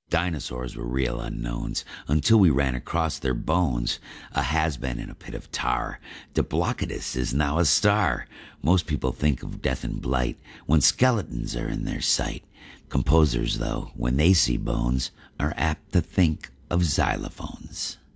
Dinosaurs were real unknowns until we ran across their bones. A has-been in a pit of tar. Diplodocus is now a star. Most people think of death and blight when skeletons are in their sight. Composers, though, when they see bones, are apt to think of xylophones.